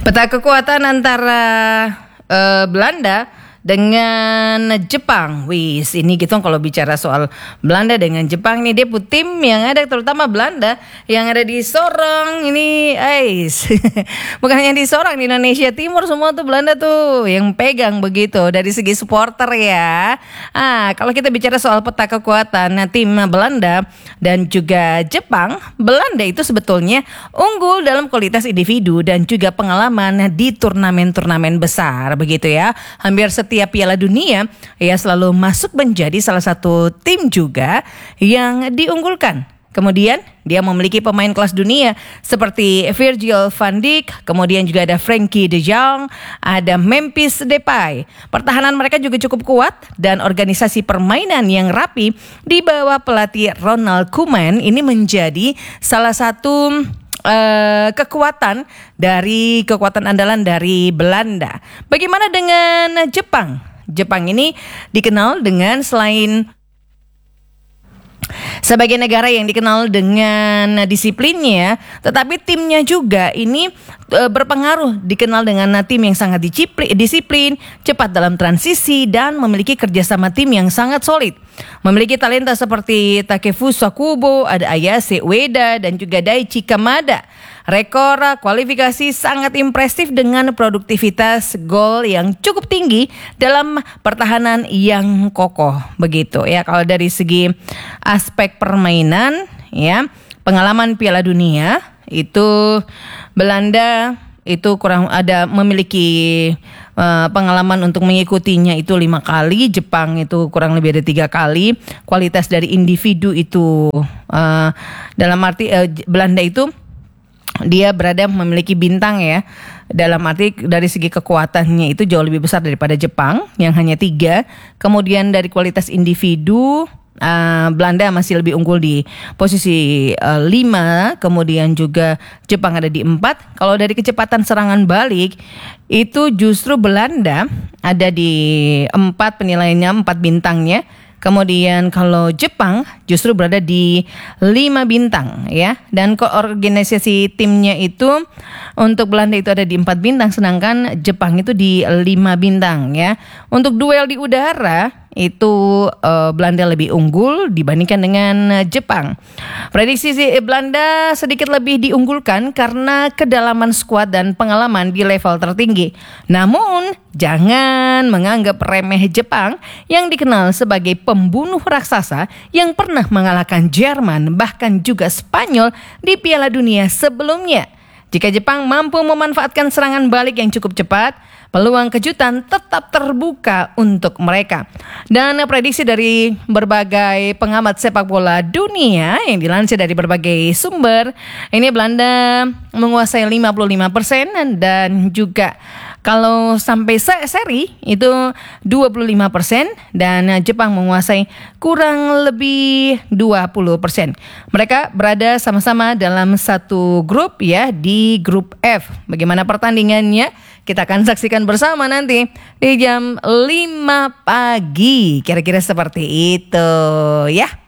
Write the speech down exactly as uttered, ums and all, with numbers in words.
Peta kekuatan antara uh, Belanda dengan Jepang. Wis, ini gitu kalau bicara soal Belanda dengan Jepang nih, dia tim yang ada, terutama Belanda yang ada di Sorong ini, ais. Bukan hanya di Sorong, di Indonesia Timur semua tuh Belanda tuh yang pegang begitu dari segi supporter ya. Ah, kalau kita bicara soal peta kekuatan, nah, tim Belanda dan juga Jepang, Belanda itu sebetulnya unggul dalam kualitas individu dan juga pengalaman di turnamen-turnamen besar begitu ya. Hampir setiap Setiap Piala Dunia, ia selalu masuk menjadi salah satu tim juga yang diunggulkan. Kemudian dia memiliki pemain kelas dunia seperti Virgil van Dijk, kemudian juga ada Frenkie de Jong, ada Memphis Depay. Pertahanan mereka juga cukup kuat dan organisasi permainan yang rapi di bawah pelatih Ronald Koeman ini menjadi salah satu Uh, kekuatan dari kekuatan andalan dari Belanda. Bagaimana dengan Jepang? Jepang ini dikenal dengan selain sebagai negara yang dikenal dengan disiplinnya, tetapi timnya juga ini e, berpengaruh, dikenal dengan tim yang sangat disiplin, cepat dalam transisi dan memiliki kerjasama tim yang sangat solid. Memiliki talenta seperti Takefusa Kubo, ada Ayase Ueda dan juga Daichi Kamada. Rekor kualifikasi sangat impresif dengan produktivitas gol yang cukup tinggi dalam pertahanan yang kokoh begitu ya. Kalau dari segi aspek permainan ya, pengalaman Piala Dunia itu Belanda itu kurang ada memiliki uh, pengalaman untuk mengikutinya itu lima kali, Jepang itu kurang lebih ada tiga kali. Kualitas dari individu itu uh, dalam arti uh, Belanda itu dia berada memiliki bintang ya, dalam arti dari segi kekuatannya itu jauh lebih besar daripada Jepang yang hanya tiga. Kemudian dari kualitas individu Uh, Belanda masih lebih unggul di posisi uh, lima, kemudian juga Jepang ada di empat. Kalau dari kecepatan serangan balik itu justru Belanda ada di empat, penilaiannya empat bintangnya. Kemudian kalau Jepang justru berada di lima bintang ya. Dan koordinasi timnya itu untuk Belanda itu ada di empat bintang, sedangkan Jepang itu di lima bintang ya. Untuk duel di udara itu uh, Belanda lebih unggul dibandingkan dengan Jepang. Prediksi Belanda sedikit lebih diunggulkan karena kedalaman skuad dan pengalaman di level tertinggi. Namun jangan menganggap remeh Jepang yang dikenal sebagai pembunuh raksasa yang pernah mengalahkan Jerman bahkan juga Spanyol di Piala Dunia sebelumnya. Jika Jepang mampu memanfaatkan serangan balik yang cukup cepat, peluang kejutan tetap terbuka untuk mereka. Dan prediksi dari berbagai pengamat sepak bola dunia yang dilansir dari berbagai sumber, ini Belanda menguasai lima puluh lima persen dan juga kalau sampai seri itu dua puluh lima persen dan Jepang menguasai kurang lebih dua puluh persen. Mereka berada sama-sama dalam satu grup ya, di grup F. Bagaimana pertandingannya? Kita akan saksikan bersama nanti di jam lima pagi. Kira-kira seperti itu ya.